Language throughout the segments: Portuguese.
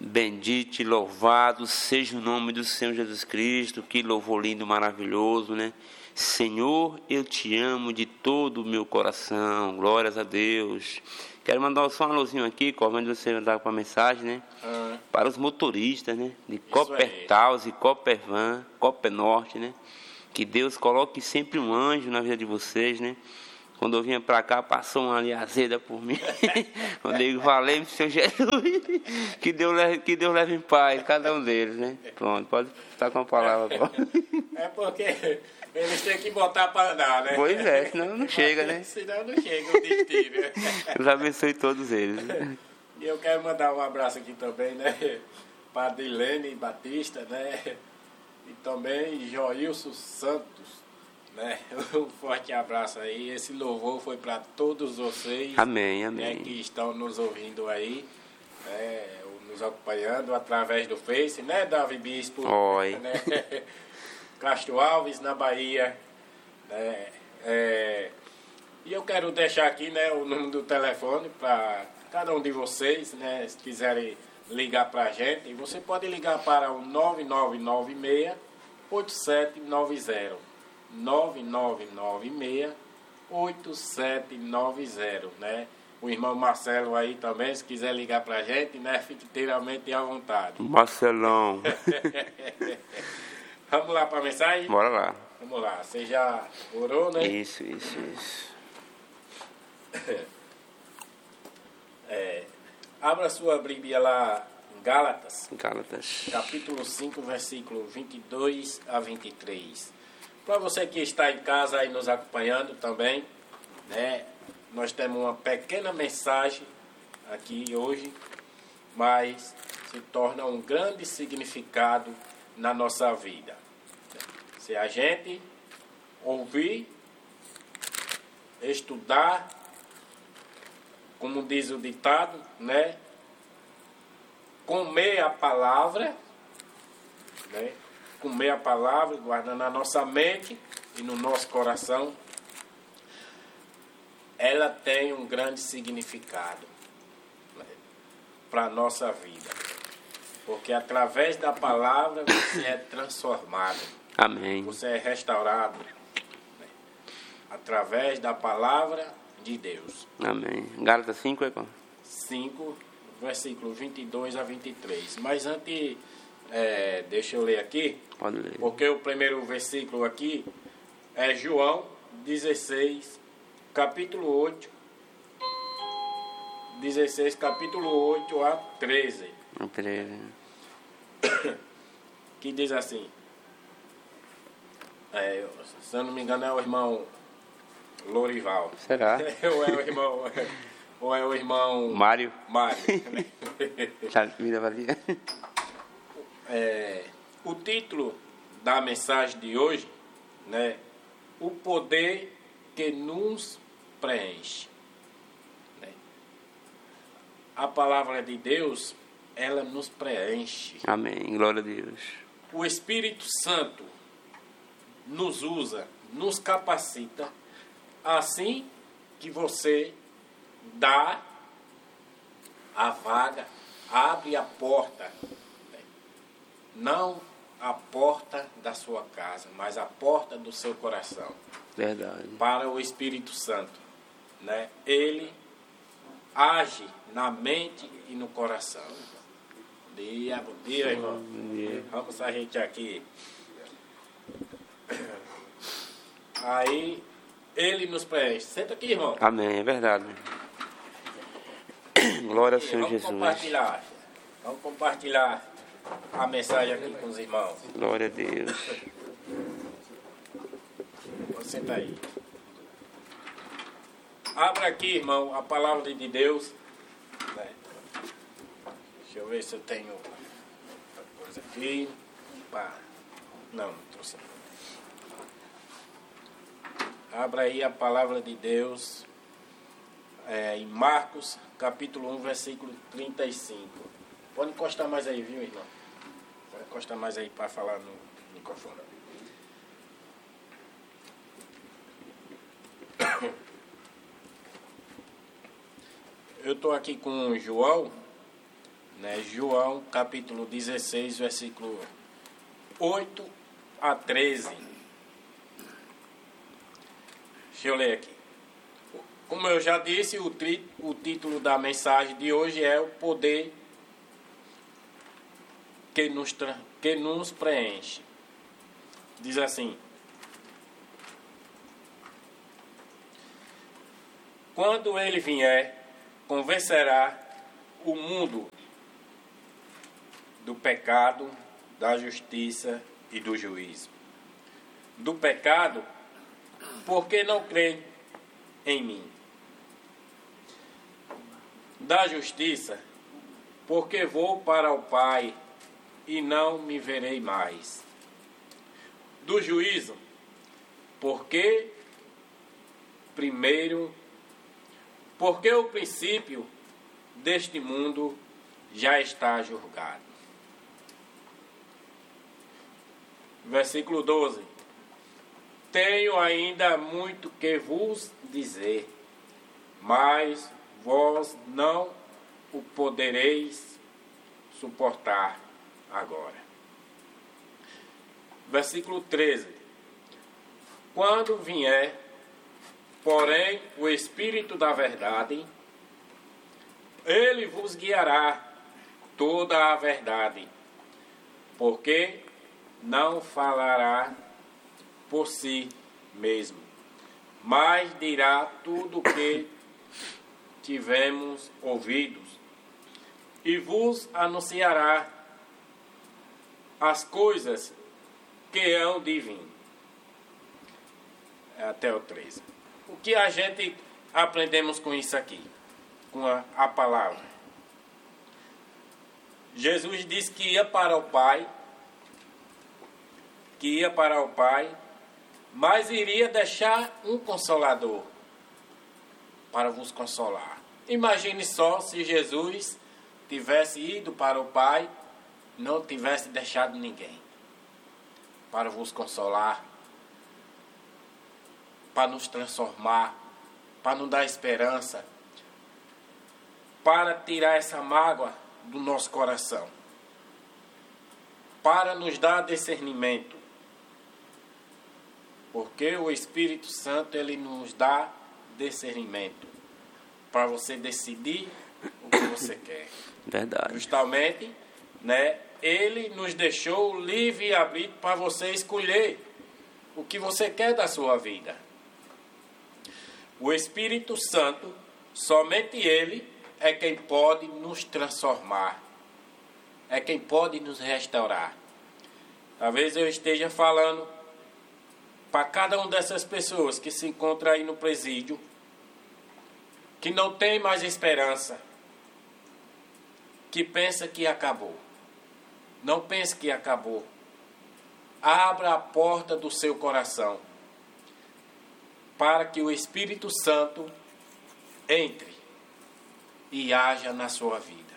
Bendito e louvado seja o nome do Senhor Jesus Cristo. Que louvor lindo, maravilhoso, né? Senhor, eu te amo de todo o meu coração. Glórias a Deus. Quero mandar só um alôzinho aqui, conforme você mandar para a mensagem, né? Para os motoristas, né? De Coppertaus e Coppervan, Coppernorte, né? Que Deus coloque sempre um anjo na vida de vocês, né? Quando eu vinha para cá, passou uma ali azeda por mim. Eu digo, valeu, Senhor Jesus. Que Deus leve em paz cada um deles, né? Pronto, pode estar com a palavra. É porque eles têm que botar para andar, né? Pois é, senão não chega, né? Senão não chega o destino. Deus abençoe todos eles. E eu quero mandar um abraço aqui também, né? Para Dilene Batista, né? E também Joilson Santos. Né? Um forte abraço aí. Esse louvor foi para todos vocês. Amém, amém. Né, que estão nos ouvindo aí, nos acompanhando através do Face, né, Davi Bispo? Oi. Né? Castro Alves, na Bahia. Né? E eu quero deixar aqui, né, o número do telefone para cada um de vocês, né, se quiserem ligar para a gente. E você pode ligar para o 9996-8790. 9996-8790, né? O irmão Marcelo aí também, se quiser ligar pra gente, né? Fique inteiramente à vontade. Marcelão. Vamos lá pra mensagem? Bora lá. Vamos lá. Você já orou, né? Isso. Abra sua Bíblia lá em Gálatas. Capítulo 5, versículo 22 a 23. Para você que está em casa aí nos acompanhando também, né? Nós temos uma pequena mensagem aqui hoje, mas se torna um grande significado na nossa vida. Se a gente ouvir, estudar, como diz o ditado, né? Comer a palavra, né? Comer a palavra, guardar na nossa mente e no nosso coração, ela tem um grande significado, né, para a nossa vida. Porque através da palavra você é transformado. Amém. Você é restaurado, né, através da palavra de Deus. Amém. Gálatas 5 é qual? 5, versículo 22 a 23. Mas antes... deixa eu ler aqui, pode ler. Porque o primeiro versículo aqui é João 16, capítulo 8, 16, capítulo 8 a 13. Que diz assim, se eu não me engano é o irmão Lorival. Será? ou é o irmão Mário. Vida vazia. O título da mensagem de hoje, né, o poder que nos preenche. Né? A palavra de Deus, ela nos preenche. Amém, glória a Deus. O Espírito Santo nos usa, nos capacita, assim que você dá a vaga, abre a porta. Não a porta da sua casa, mas a porta do seu coração. Verdade. Para o Espírito Santo, né? Ele age na mente e no coração. Bom dia, irmão. Bom dia. Vamos a gente aqui. Aí, ele nos preenche. Senta aqui, irmão. Amém, é verdade. Glória ao Senhor Jesus. Vamos compartilhar a mensagem aqui com os irmãos. Glória a Deus. Você tá aí. Abra aqui, irmão, a palavra de Deus. Deixa eu ver se eu tenho outra coisa aqui. Não trouxe. Abra aí a palavra de Deus. Em Marcos, capítulo 1, versículo 35. Pode encostar mais aí, viu, irmão? Pode encostar mais aí para falar no microfone. Eu estou aqui com o João, né? João capítulo 16, versículo 8 a 13. Deixa eu ler aqui. Como eu já disse, o título da mensagem de hoje é o poder que nos preenche. Diz assim: quando ele vier, convencerá o mundo do pecado, da justiça e do juízo. Do pecado, porque não crê em mim. Da justiça, porque vou para o Pai e não me verei mais. Do juízo, porque o princípio deste mundo já está julgado. Versículo 12. Tenho ainda muito que vos dizer, mas vós não o podereis suportar agora. Versículo 13. Quando vier, porém, o Espírito da verdade, ele vos guiará toda a verdade, porque não falará por si mesmo, mas dirá tudo o que tivemos ouvidos, e vos anunciará as coisas que hão de vir. Até o 13. O que a gente aprendemos com isso aqui? Com a palavra. Jesus disse que ia para o Pai, mas iria deixar um Consolador para vos consolar. Imagine só se Jesus tivesse ido para o Pai, não tivesse deixado ninguém para vos consolar, para nos transformar, para nos dar esperança, para tirar essa mágoa do nosso coração, para nos dar discernimento, porque o Espírito Santo, ele nos dá discernimento para você decidir o que você quer. Verdade. Justamente, né, ele nos deixou livre e arbítrio para você escolher o que você quer da sua vida. O Espírito Santo, somente ele é quem pode nos transformar, é quem pode nos restaurar. Talvez eu esteja falando para cada uma dessas pessoas que se encontra aí no presídio, que não tem mais esperança, que pensa que acabou. Não pense que acabou. Abra a porta do seu coração para que o Espírito Santo entre e haja na sua vida.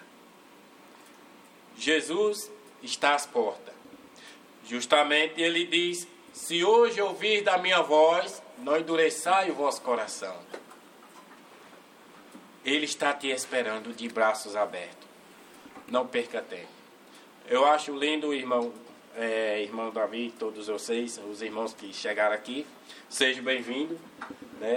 Jesus está às portas. Justamente ele diz: se hoje ouvir da minha voz, não endureçai o vosso coração. Ele está te esperando de braços abertos. Não perca tempo. Eu acho lindo, irmão Davi, todos vocês, os irmãos que chegaram aqui, sejam bem-vindos, né?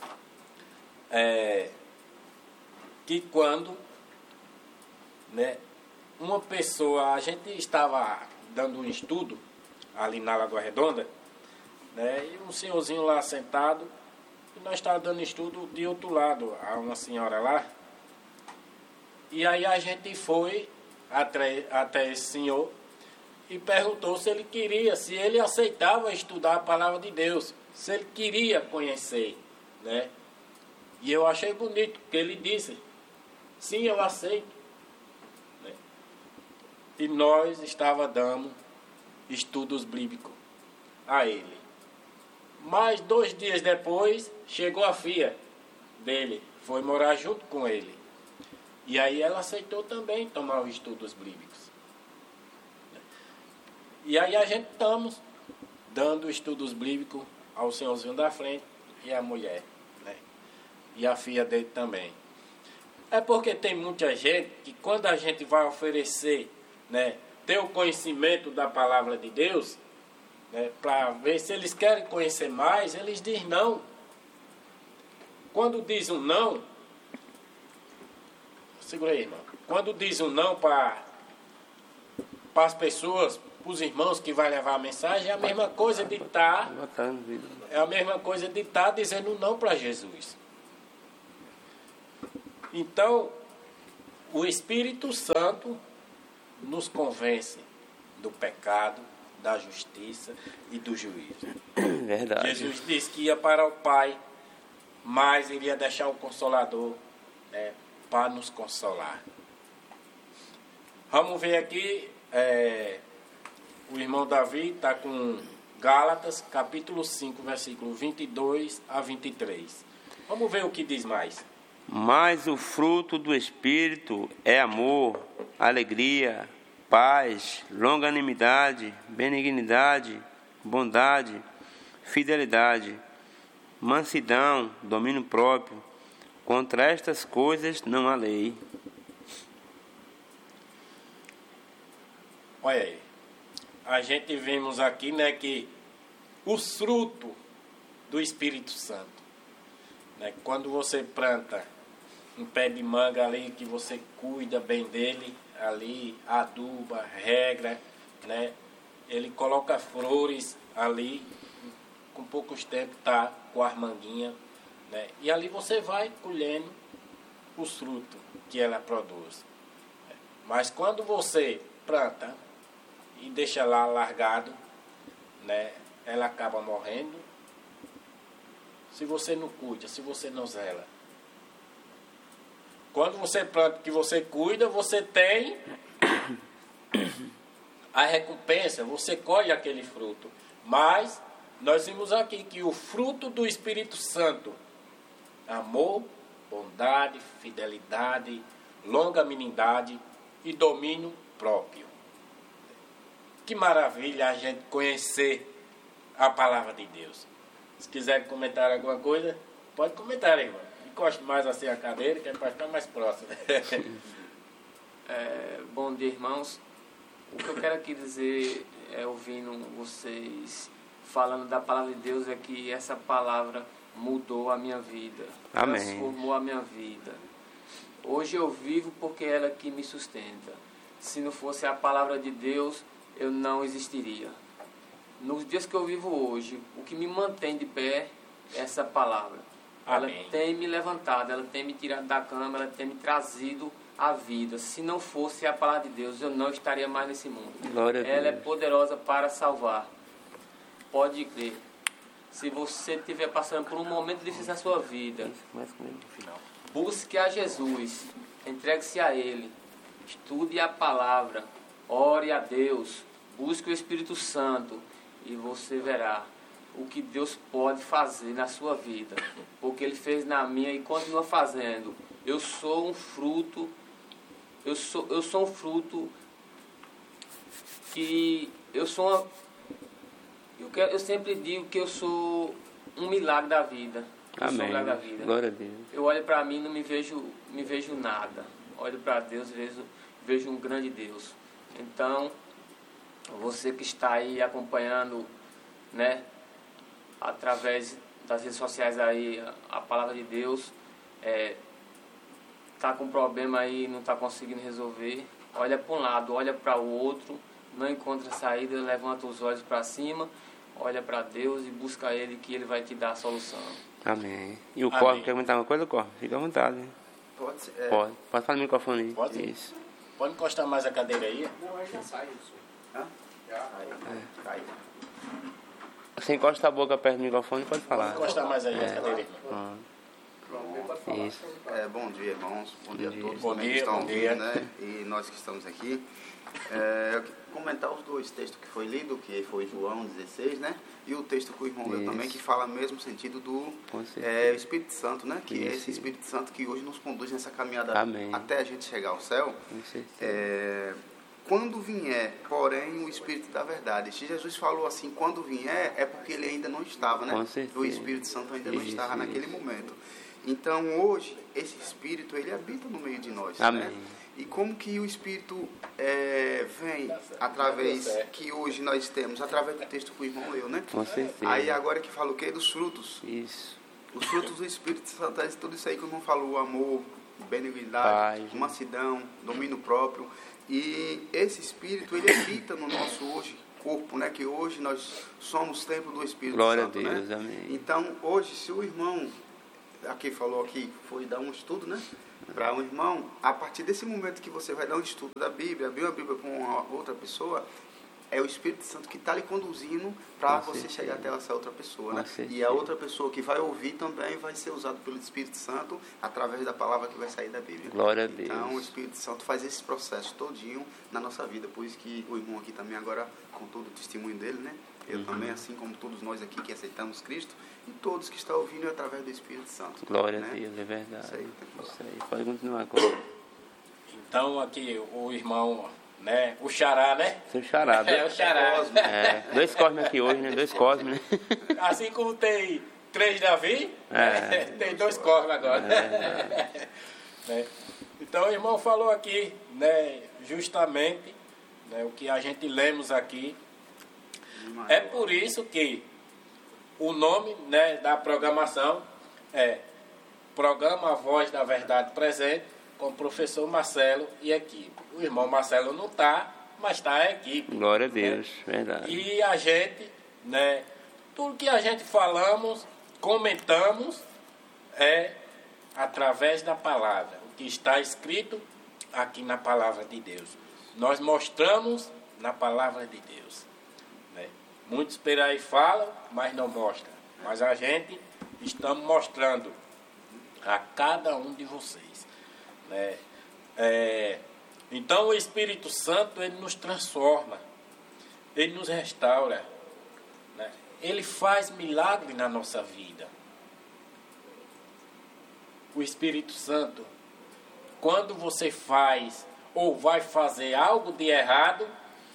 Que quando, né, uma pessoa, a gente estava dando um estudo ali na Lagoa Redonda, né, e um senhorzinho lá sentado, e nós estávamos dando estudo de outro lado, a uma senhora lá, e aí a gente foi até esse senhor e perguntou se ele queria, se ele aceitava estudar a palavra de Deus, se ele queria conhecer, né? E eu achei bonito, porque ele disse: sim, eu aceito, né? E nós estava dando estudos bíblicos a ele. Mas 2 dias depois, chegou a filha dele, foi morar junto com ele. E aí ela aceitou também tomar os estudos bíblicos. E aí a gente estamos dando estudos bíblicos ao senhorzinho da frente e à mulher, né? E a filha dele também. É porque tem muita gente que quando a gente vai oferecer, né, ter o conhecimento da palavra de Deus, né, para ver se eles querem conhecer mais, eles dizem não. Quando diz um não, segura aí, irmão. Quando diz um não para as pessoas, para os irmãos que vai levar a mensagem, é a mesma coisa de estar dizendo não para Jesus. Então, o Espírito Santo nos convence do pecado, da justiça e do juízo. Verdade. Jesus disse que ia para o Pai, mas iria deixar o Consolador, né, para nos consolar. Vamos ver aqui, o irmão Davi está com Gálatas, capítulo 5, versículo 22 a 23. Vamos ver o que diz mais. Mas o fruto do Espírito é amor, alegria, paz, longanimidade, benignidade, bondade, fidelidade, mansidão, domínio próprio. Contra estas coisas não há lei. Olha aí, a gente vimos aqui, né, que o fruto do Espírito Santo, né, quando você planta um pé de manga ali, que você cuida bem dele, ali aduba, regra, né, ele coloca flores ali, com poucos tempos tá com as manguinhas, né, e ali você vai colhendo os frutos que ela produz. Mas quando você planta e deixa lá largado, né, ela acaba morrendo se você não cuida, se você não zela. Quando você planta, que você cuida, você tem a recompensa, você colhe aquele fruto. Mas nós vimos aqui que o fruto do Espírito Santo, amor, bondade, fidelidade, longanimidade e domínio próprio. Que maravilha a gente conhecer a palavra de Deus. Se quiser comentar alguma coisa, pode comentar, irmão. Encoste mais assim a cadeira, que é para ficar mais próximo. Bom dia, irmãos. O que eu quero aqui dizer, ouvindo vocês falando da palavra de Deus, é que essa palavra mudou a minha vida. Amém. Transformou a minha vida. Hoje eu vivo porque ela que me sustenta. Se não fosse a palavra de Deus, eu não existiria. Nos dias que eu vivo hoje, o que me mantém de pé é essa palavra. Amém. Ela tem me levantado, ela tem me tirado da cama, ela tem me trazido à vida. Se não fosse a palavra de Deus, eu não estaria mais nesse mundo. Glória a Deus. Ela é poderosa para salvar. Pode crer. Se você estiver passando por um momento difícil na sua vida, busque a Jesus, entregue-se a Ele, estude a palavra, ore a Deus, busque o Espírito Santo e você verá o que Deus pode fazer na sua vida, porque Ele fez na minha e continua fazendo. Eu sou um fruto, eu sou um fruto que eu sempre digo que eu sou um milagre da vida. Eu sou um Amém. milagre da vida. Glória a Deus. Eu olho para mim e não me vejo nada. Olho para Deus e vejo um grande Deus. Então, você que está aí acompanhando, né, através das redes sociais aí, a palavra de Deus, está com problema aí, não está conseguindo resolver, olha para um lado, olha para o outro, não encontra saída, levanta os olhos para cima, olha para Deus e busca Ele, que Ele vai te dar a solução. Amém. E o Amém. Corvo quer comentar uma coisa, Corvo? Fica à vontade. Hein? Pode ser. Pode falar no microfone aí. Pode? Isso. Pode encostar mais a cadeira aí. Não, aí já sai isso. Hã? Já caiu. Você encosta a boca perto do microfone e pode falar. Pode encostar mais aí a cadeira, irmão. Isso. Bom dia, irmãos. Bom dia a todos Bom também dia, que estão bom dia. ouvindo, né? E nós que estamos aqui. Eu quero comentar os dois textos que foi lido, que foi João 16, né? E o texto que o irmão leu também, que fala o mesmo sentido do Espírito Santo, né? Que é esse Espírito Santo que hoje nos conduz nessa caminhada Amém. até a gente chegar ao céu. Quando vier, porém, o Espírito da verdade. Se Jesus falou assim, quando vier, é porque ele ainda não estava, né? Com certeza. O Espírito Santo ainda não estava naquele momento. Então, hoje, esse Espírito, ele habita no meio de nós. Amém. Né? E como que o Espírito vem através, que hoje nós temos, através do texto que o irmão leu, né? Com certeza. Aí agora que fala o quê? Dos frutos. Isso. Os frutos do Espírito Santo, é tudo isso aí que o irmão falou, amor, benignidade, Paz, mansidão, domínio próprio. E esse Espírito, ele habita no nosso hoje corpo, né? Que hoje nós somos templo do Espírito Glória Santo, a Deus, né? amém. Então, hoje, se o irmão aqui falou aqui, foi dar um estudo, né? Para um irmão, a partir desse momento que você vai dar um estudo da Bíblia, abrir uma Bíblia com uma outra pessoa, é o Espírito Santo que está lhe conduzindo para você chegar até essa outra pessoa, né? E a outra pessoa que vai ouvir também vai ser usada pelo Espírito Santo através da palavra que vai sair da Bíblia. Glória a Deus. Então, o Espírito Santo faz esse processo todinho na nossa vida, por isso que o irmão aqui também agora contou do testemunho dele, né? Eu também, assim como todos nós aqui que aceitamos Cristo, e todos que estão ouvindo é através do Espírito Santo. Glória né? a Deus, é verdade. Isso aí. Isso aí. Pode continuar agora. Então, aqui, o irmão, né? O xará, né? Seu xará. É, o xará. Dois Cosme aqui hoje, né? Dois Cosme, né? Assim como tem 3 Davi, tem 2 Cosme agora. Né? Então, o irmão falou aqui, né? Justamente, né? O que a gente lemos aqui. É por isso que o nome, né, da programação é Programa A Voz da Verdade Presente, com o professor Marcelo e equipe. O irmão Marcelo não está, mas está a equipe. Glória a Deus, né? Verdade. E a gente, né, tudo que a gente falamos, comentamos, é através da palavra. O que está escrito aqui na palavra de Deus. Nós mostramos na palavra de Deus. Né? Muitos por aí falam, mas não mostram. Mas a gente estamos mostrando a cada um de vocês. Né? Então o Espírito Santo, ele nos transforma, ele nos restaura, né? Ele faz milagre na nossa vida. O Espírito Santo, quando você faz ou vai fazer algo de errado,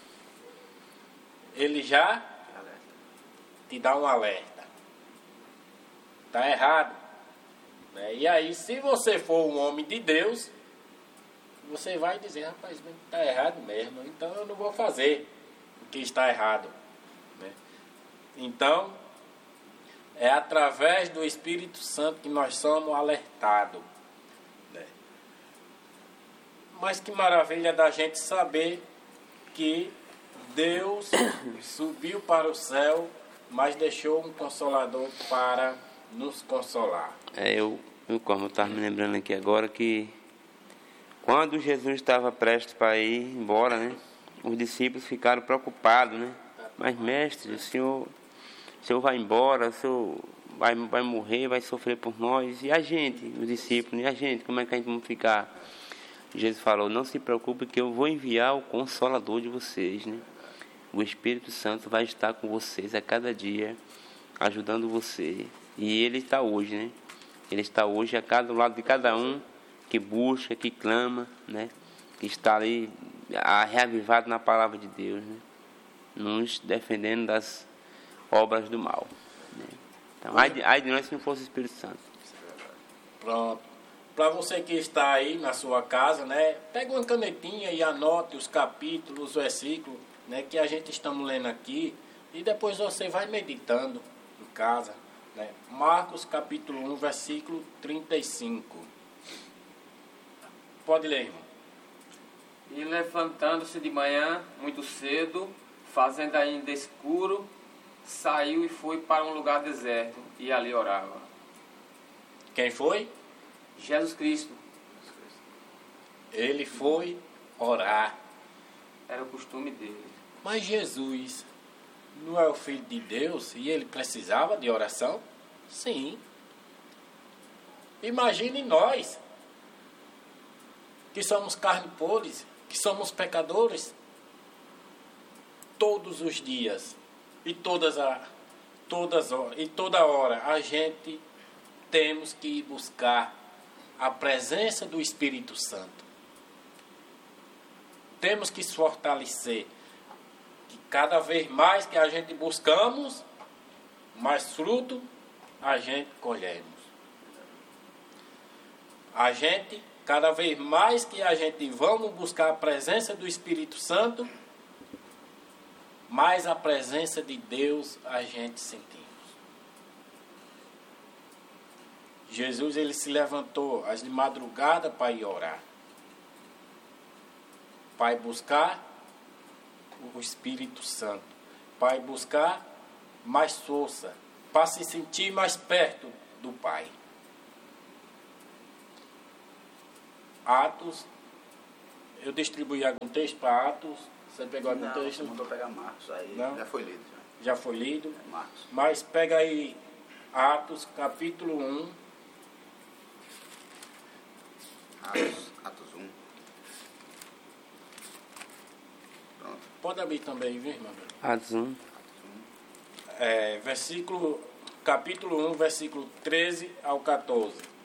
ele já te dá um alerta. Está errado. Né? E aí, se você for um homem de Deus, você vai dizer, rapaz, está errado mesmo, então eu não vou fazer o que está errado. Né? Então, é através do Espírito Santo que nós somos alertados. Né? Mas que maravilha da gente saber que Deus subiu para o céu, mas deixou um Consolador para nos consolar. Como eu estava me lembrando aqui agora que quando Jesus estava prestes para ir embora, né, os discípulos ficaram preocupados, né? Mas, mestre, o senhor vai embora, o senhor vai morrer, vai sofrer por nós. E a gente, os discípulos, e a gente, como é que a gente vai ficar? Jesus falou, não se preocupe que eu vou enviar o Consolador de vocês, né? O Espírito Santo vai estar com vocês a cada dia, ajudando você. E ele está hoje, né? Ele está hoje do lado de cada um que busca, que clama, né? Que está ali reavivado na palavra de Deus, né? Nos defendendo das obras do mal. Né? Então, ai de nós se não fosse o Espírito Santo. Pronto. Para você que está aí na sua casa, né? Pega uma canetinha e anote os capítulos, os versículos, né? Que a gente estamos lendo aqui. E depois você vai meditando em casa. Né? Marcos capítulo 1, versículo 35. Pode ler, irmão. E levantando-se de manhã, muito cedo, fazendo ainda escuro, saiu e foi para um lugar deserto, e ali orava. Quem foi? Jesus Cristo. Ele foi orar. Era o costume dele. Mas Jesus não é o Filho de Deus e ele precisava de oração? Sim. Imagine nós, que somos carne podres, que somos pecadores, todos os dias e toda hora a gente temos que ir buscar a presença do Espírito Santo. Temos que se fortalecer. Que cada vez mais que a gente buscamos, mais fruto a gente colhemos. A gente, cada vez mais que a gente vamos buscar a presença do Espírito Santo, mais a presença de Deus a gente sentimos. Jesus, ele se levantou às de madrugada para ir orar, para ir buscar o Espírito Santo, para ir buscar mais força, para se sentir mais perto do Pai. Atos, eu distribuí algum texto para Atos. Você pegou algum texto? Não, mandou pegar Marcos, aí não? Já foi lido. Já foi lido? É Marcos. Mas pega aí Atos, capítulo 1. Atos 1. Pronto. Pode abrir também, viu, irmão? Atos 1. Capítulo 1, versículo 13 ao 14.